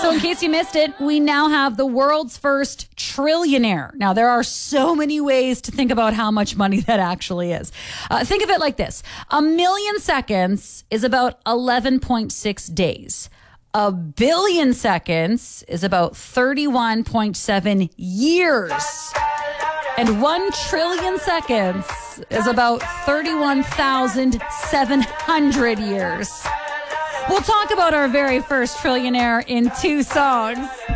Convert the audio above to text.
So in case you missed it, we now have the world's first trillionaire. Now, there are so many ways to think about how much money that actually is. Think of it like this. 1 million seconds is about 11.6 days. 1 billion seconds is about 31.7 years. And 1 trillion seconds is about 31,700 years. We'll talk about our very first trillionaire in 2 songs.